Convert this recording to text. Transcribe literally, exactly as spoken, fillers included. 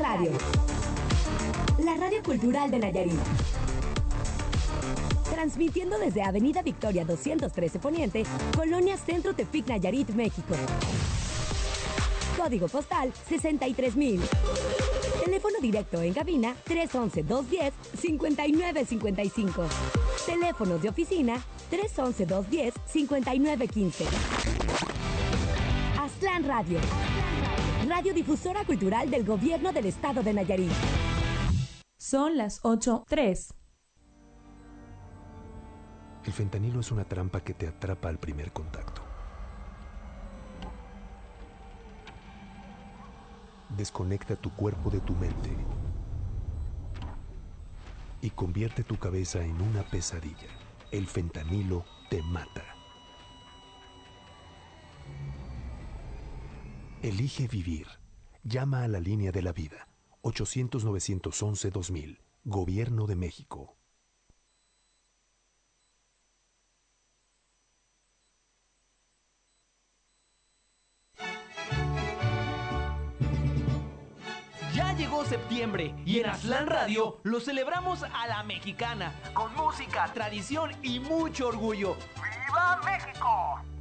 Radio. La radio cultural de Nayarit. Transmitiendo desde Avenida Victoria doscientos trece Poniente, Colonia Centro Tepic, Nayarit, México. Código postal sesenta y tres mil. Teléfono directo en cabina tres once, dos diez, cincuenta y nueve cincuenta y cinco. Teléfonos de oficina tres once, dos diez, cincuenta y nueve quince. Aztlán Radio. Radiodifusora cultural del Gobierno del Estado de Nayarit. Son las ocho tres. El fentanilo es una trampa que te atrapa al primer contacto. Desconecta tu cuerpo de tu mente y convierte tu cabeza en una pesadilla. El fentanilo te mata. Elige vivir. Llama a la línea de la vida. ochocientos, novecientos once, dos mil. Gobierno de México. Ya llegó septiembre y en Aztlán Radio lo celebramos a la mexicana, con música, tradición y mucho orgullo. ¡Viva México!